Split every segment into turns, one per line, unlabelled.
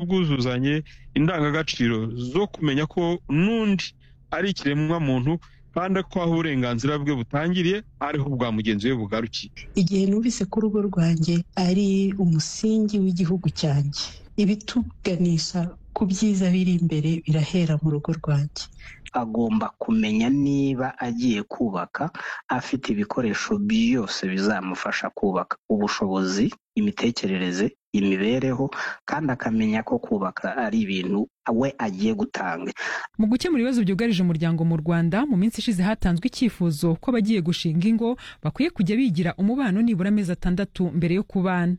z'ubwuzuzanye, indangagaciro zo kumenya ko n'undi ari ikiremwa muntu kandi ko aho uburenganzira bwe butangiriye ariho bwa mugenzi we bugarukiye.
Igihe numvise ko urugo rwanjye ari umusingi w'igihugu cyanjye, ibituganisha ku byiza biri imbere birahera mu rugo rwanjye.
Agomba kumenya niba agiye kubaka afite ibikoresho byose bizamufasha kubaka: ubushobozi, imitekerereze, imibereho, kandi akamenya ko kubaka ari ibintu we agiye gutanga.
Mu gukemura ibibazo byugarije umuryango mu Rwanda, mu minsi ishize hatanzwe icyifuzo ko abagiye gushinga ingo bakwiye kujya bigira umubano nibura amezi 6 mbere yo kubana.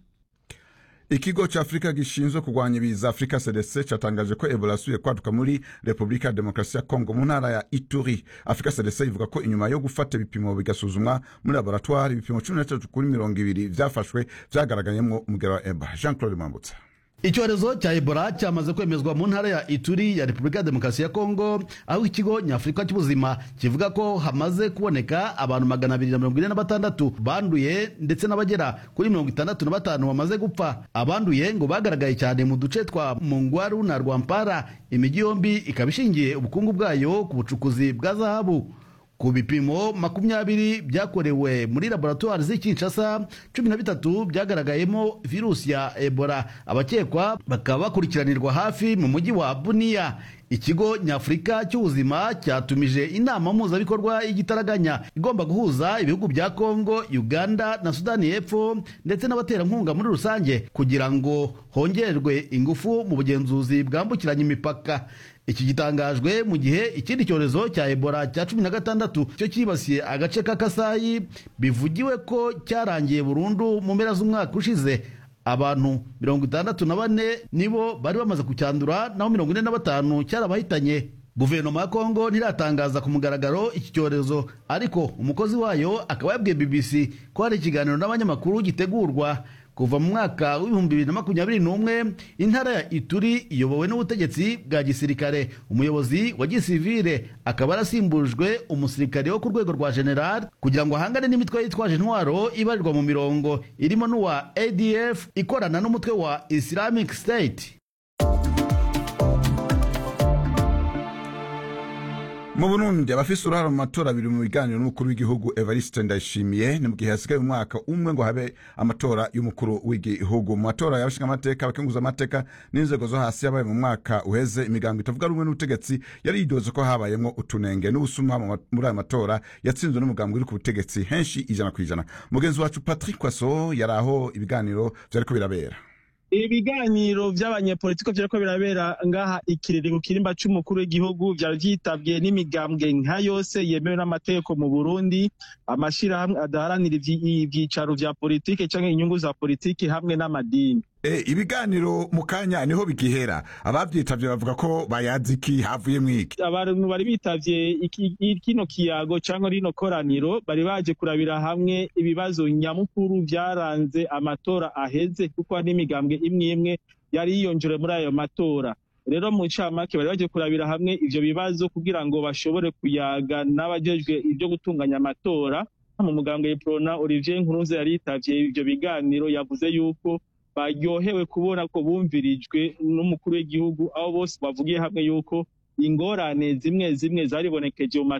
Ikigo cha Afrika gishinzwe kurwanya ibiza Afrika CDC cyatangaje ko Ebola asuye kwaduka muri Republika ya Demokarasi ya Kongo mu ntara ya Ituri. Afrika CDC ivuga ko inyuma yo gufata ibipimo bigasuzumwa muri laboratoire, ibipimo 13 kuri 20 byafashwe byagaragayemo umugero wa Ebola. Jean-Claude Mambutsa.
Icyorezo cya Ebola cyamaze kwemezwa mu ntara ya Ituri ya Republika ya Demokarasi ya Kongo, aho ikigo nyafurika cy'ubuzima kivuga ko hamaze kuboneka abantu 246 banduye ndetse n'abagera kuri 65 bamaze gupfa. Abanduye ngo bagaragaye cyane mu duce twa Mungwaru na Rwampara, imijyi yombi ikabishingiye ubukungu bwayo ku bucukuzi bwa zahabu. Ku bipimo 20 byakorewe muri laboratoire z'Kinshasa, 13 byagaragayemo virusi ya Ebola. Abakekwa bakaba bakurikiranirwa hafi mu mujyi wa Bunia. Ikigo nyafurika cy'ubuzima cyatumije inama mpuzabikorwa y'igitaraganya igomba guhuza ibihugu bya Kongo, Uganda na Sudani y'Epfo ndetse n'abaterankunga muri rusange kugira ngo hongerwe ingufu mu bugenzuzi bwambukiranya imipaka. Iki gitangajwe mu gihe ikindi cyorezo cya Ebola cya 16 cyo cyibasiye agace ka Kasayi bivugiwe ko cyarangiye burundu mu mpera z'umwaka ushize. Abantu 64 nibo bari bamaze kucyandura, naho 45 cyarabahitanye. Guverinoma ya Kongo ntiratangaza ku mugaragaro iki cyorezo, ariko umukozi wayo akaba yabwiye BBC ko hari ikiganiro n'abanyamakuru gitegurwa. Kuva mu mwaka w'2021 intara ya Ituri iyobowe n'ubutegetsi bwa gisirikare. Umuyobozi wa gisivile akaba arasimbujwe umusirikare wo ku rwego rwa general kugira ngo ahangane n'imitwe yitwaje intwaro ibarirwa mu mirongo irimo n'uwa ADF ikorana n'umutwe wa Islamic State.
Mu Burundi abafise uruhara mu matora biri mu biganiro n'umukuru w'igihugu Evariste Ndayishimiye, ni mu gihe hasigaye umwaka umwe ngo habe amatora y'umukuru w'igihugu. Mu matora y'abashinga amateka, abakenguza amateka n'inzego zo hasi yabaye mu mwaka uheze, imigambi itavuga rumwe n'ubutegetsi yari yidoze ko habayemo utunenge n'ubusuma muri aya matora yatsinzwe n'umugambi uri ku butegetsi henshi 100%. Mugenzi wacu Patrick Kwaso yaraho ibiganiro byariko birabera.
Ibiganiro by'abanyepolitiko byariko birabera ngaha ikirere ku kirimba cy'umukuru w'igihugu byavyitabwe n'imigambwe nka yose yemewe n'amategeko mu Burundi, amashirahamwe adaharanira ivyicaro vya politike canke inyungu za politike hamwe n'amadini.
Ibiganiro mu kanya niho bigihera, abavyitavye bavuga ko bayaziki havuye mwiki.
Abantu bari bitavye kino kiyago canke rino koraniro bari baje kurabira hamwe ibibazo nyamukuru byaranze amatora aheze, kuko ari imigambwe imwe yari yiyonjere muri ayo matora. Rero mu ncamake bari baje kurabira hamwe ivyo bibazo kugira ngo bashobore kuyaga n'abajejwe ibyo gutunganya amatora. Mu mugambwe Prona Olivier Nkurunziza yari yitavye ivyo biganiro, yavuze yuko baryohewe kubona ko bumvirijwe n'umukuru w'igihugu, aho bose bavugiye hamwe yuko ingorane zimwe zaribonekeje mu